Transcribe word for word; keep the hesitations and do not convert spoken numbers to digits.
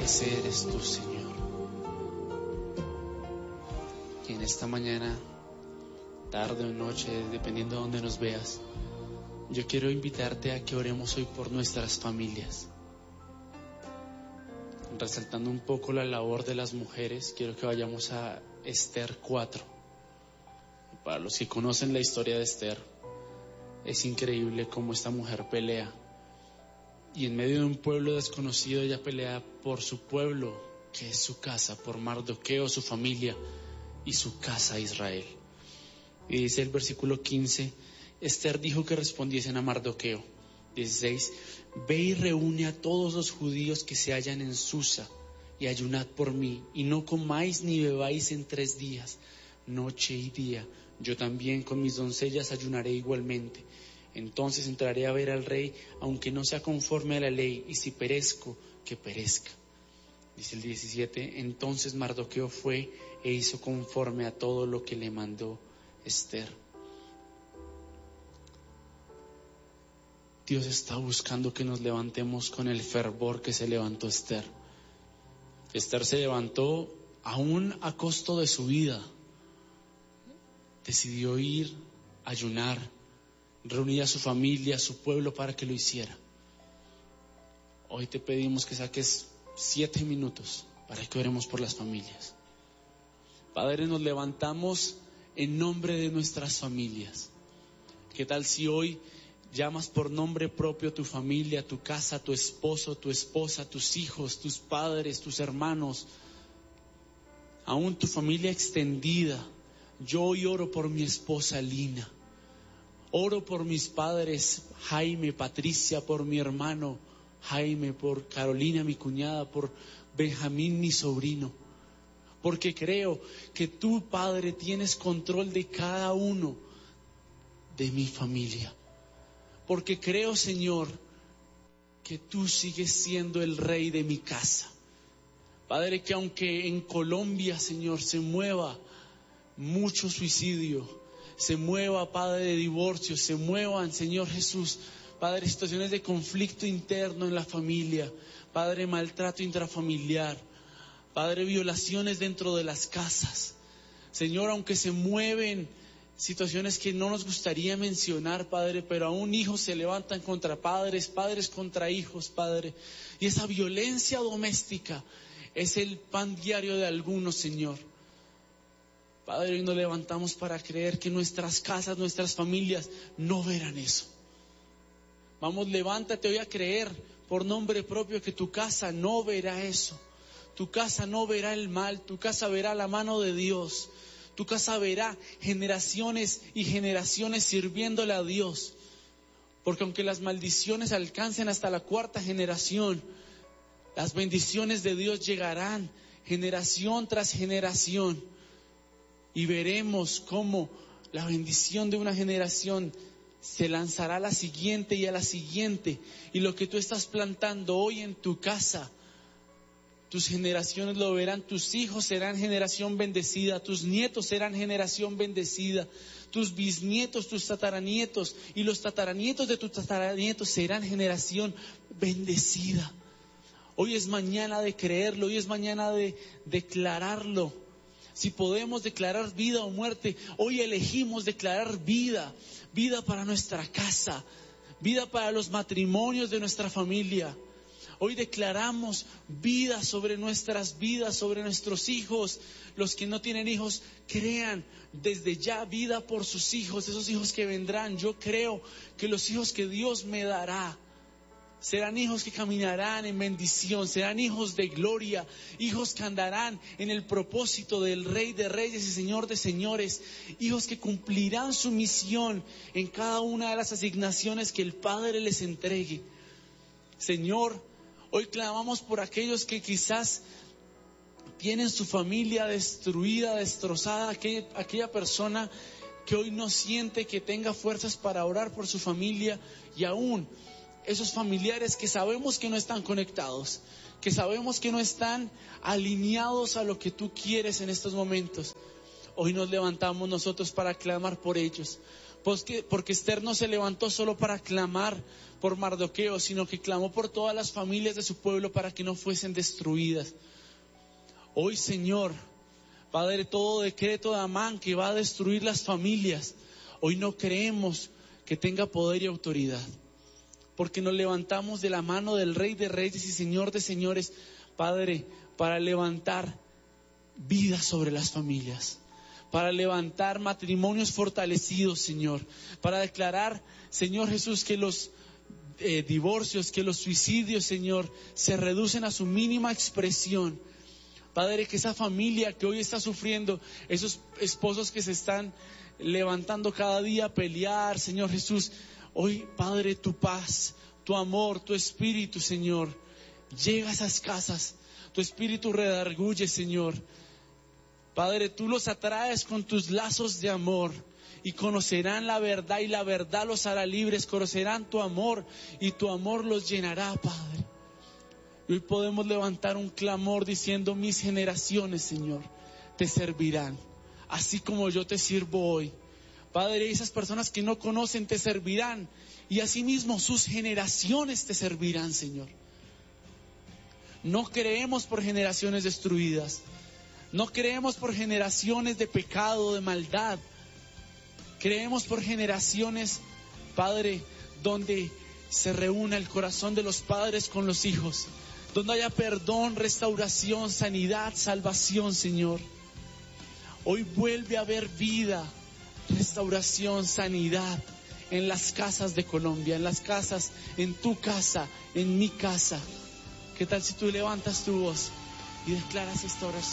ese eres tú, Señor. Y en esta mañana, tarde o noche, dependiendo de donde nos veas, yo quiero invitarte a que oremos hoy por nuestras familias. Resaltando un poco la labor de las mujeres, quiero que vayamos a Esther cuatro. Para los que conocen la historia de Esther, es increíble cómo esta mujer pelea. Y en medio de un pueblo desconocido, ella pelea por su pueblo, que es su casa, por Mardoqueo, su familia, y su casa Israel. Y dice el versículo quince, Esther dijo que respondiesen a Mardoqueo. dieciséis, ve y reúne a todos los judíos que se hallan en Susa y ayunad por mí, y no comáis ni bebáis en tres días, noche y día. Yo también con mis doncellas ayunaré igualmente. Entonces entraré a ver al rey, aunque no sea conforme a la ley, y si perezco, que perezca. Dice el diecisiete, entonces Mardoqueo fue e hizo conforme a todo lo que le mandó Esther. Dios está buscando que nos levantemos con el fervor que se levantó Esther. Esther se levantó aún a costo de su vida. Decidió ir, ayunar, reunir a su familia, a su pueblo para que lo hiciera. Hoy te pedimos que saques siete minutos para que oremos por las familias. Padre, nos levantamos en nombre de nuestras familias. ¿Qué tal si hoy llamas por nombre propio a tu familia, tu casa, tu esposo, tu esposa, tus hijos, tus padres, tus hermanos, aún tu familia extendida? Yo hoy oro por mi esposa Lina, oro por mis padres Jaime, Patricia, por mi hermano Jaime, por Carolina, mi cuñada, por Benjamín, mi sobrino, porque creo que tú, Padre, tienes control de cada uno de mi familia. Porque creo, Señor, que tú sigues siendo el rey de mi casa. Padre, que aunque en Colombia, Señor, se mueva mucho suicidio, se mueva, Padre, de divorcio, se muevan, Señor Jesús, Padre, situaciones de conflicto interno en la familia, Padre, maltrato intrafamiliar, Padre, violaciones dentro de las casas. Señor, aunque se mueven situaciones que no nos gustaría mencionar, Padre, pero aún hijos se levantan contra padres, padres contra hijos, Padre. Y esa violencia doméstica es el pan diario de algunos, Señor. Padre, hoy nos levantamos para creer que nuestras casas, nuestras familias no verán eso. Vamos, levántate hoy a creer por nombre propio que tu casa no verá eso. Tu casa no verá el mal, tu casa verá la mano de Dios. Tu casa verá generaciones y generaciones sirviéndole a Dios. Porque aunque las maldiciones alcancen hasta la cuarta generación, las bendiciones de Dios llegarán generación tras generación. Y veremos cómo la bendición de una generación se lanzará a la siguiente y a la siguiente. Y lo que tú estás plantando hoy en tu casa, tus generaciones lo verán, tus hijos serán generación bendecida, tus nietos serán generación bendecida, tus bisnietos, tus tataranietos y los tataranietos de tus tataranietos serán generación bendecida. Hoy es mañana de creerlo, hoy es mañana de declararlo. Si podemos declarar vida o muerte, hoy elegimos declarar vida, vida para nuestra casa, vida para los matrimonios de nuestra familia. Hoy declaramos vida sobre nuestras vidas, sobre nuestros hijos. Los que no tienen hijos, crean desde ya vida por sus hijos, esos hijos que vendrán. Yo creo que los hijos que Dios me dará serán hijos que caminarán en bendición, serán hijos de gloria, hijos que andarán en el propósito del Rey de Reyes y Señor de Señores, hijos que cumplirán su misión en cada una de las asignaciones que el Padre les entregue. Señor, hoy clamamos por aquellos que quizás tienen su familia destruida, destrozada, aquella, aquella persona que hoy no siente que tenga fuerzas para orar por su familia, y aún esos familiares que sabemos que no están conectados, que sabemos que no están alineados a lo que tú quieres en estos momentos. Hoy nos levantamos nosotros para clamar por ellos, Porque, porque Esther no se levantó solo para clamar por Mardoqueo, sino que clamó por todas las familias de su pueblo para que no fuesen destruidas. Hoy, Señor, Padre, todo decreto de Amán que va a destruir las familias, hoy no creemos que tenga poder y autoridad, porque nos levantamos de la mano del Rey de Reyes y Señor de Señores, Padre, para levantar vida sobre las familias, para levantar matrimonios fortalecidos, Señor, para declarar, Señor Jesús, que los eh, divorcios, que los suicidios, Señor, se reducen a su mínima expresión. Padre, que esa familia que hoy está sufriendo, esos esposos que se están levantando cada día a pelear, Señor Jesús, hoy, Padre, tu paz, tu amor, tu espíritu, Señor, llega a esas casas, tu espíritu redarguye, Señor. Padre, tú los atraes con tus lazos de amor y conocerán la verdad y la verdad los hará libres, conocerán tu amor y tu amor los llenará, Padre. Y hoy podemos levantar un clamor diciendo: mis generaciones, Señor, te servirán, así como yo te sirvo hoy. Padre, esas personas que no conocen te servirán y asimismo sus generaciones te servirán, Señor. No creemos por generaciones destruidas. No creemos por generaciones de pecado, de maldad. Creemos por generaciones, Padre, donde se reúna el corazón de los padres con los hijos, donde haya perdón, restauración, sanidad, salvación, Señor. Hoy vuelve a haber vida, restauración, sanidad en las casas de Colombia, en las casas, en tu casa, en mi casa. ¿Qué tal si tú levantas tu voz y declaras esta oración?